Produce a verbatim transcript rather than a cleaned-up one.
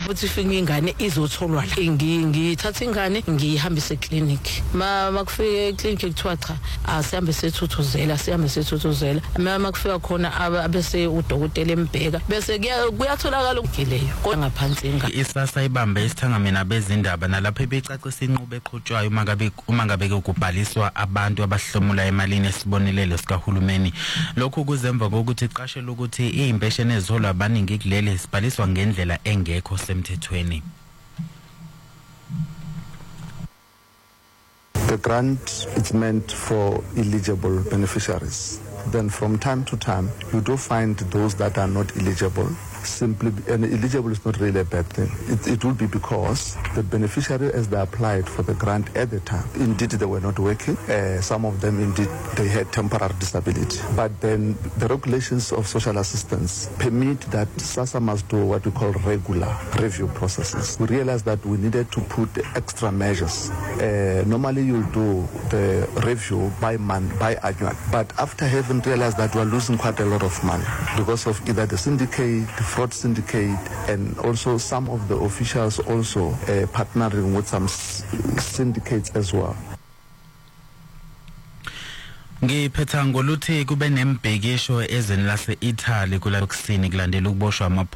ukuthi ifike ingane izotholwa la ngithatha ingane ngihambise clinic ma makufike clinic kuthiwa cha asihambe sethuthuzela sihambe sethuthuzela ma kufika khona abese udokotela embheka bese kuyatholakala ukugileyo kodwa ngaphansi ingane isasa ibambe isithangamena bezindaba nalapho ebecacisa inqubo eqhutshwayo uma ngabe uma ngabe kubhaliswa abantu abahlomula emalini esibonelelo sikahulumeni lokho kuzemva kokuthi iqashela ukuthi izimpesheni ezitholwa abaningi kuleli sibhaliswa ngendlela engekho semthethweni. The grant is meant for eligible beneficiaries. Then from time to time, you do find those that are not eligible. Simply, and eligible is not really a bad thing. It, it will be because the beneficiary, as they applied for the grant at the time, indeed they were not working. Uh, some of them, indeed, they had temporary disability. But then the regulations of social assistance permit that SASSA must do what we call regular review processes. We realized that we needed to put extra measures. Uh, normally, you'll do the review by month, by annual. But after having realized that we're losing quite a lot of money because of either the syndicate, the fraud syndicate, and also some of the officials also uh, partnering with some syndicates as well. Ngiphetha ngoluthi kube nembhekisho ezweni lase Italy kulakusini kulandela ukuboshwa